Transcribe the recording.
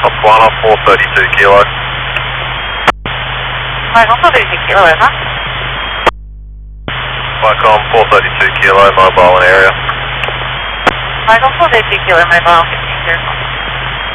Botswana 432 kilo. Michael 432 kilo, over. Vicom 432 kilo, mobile in area. Michael 432 kilo, mobile 15 0.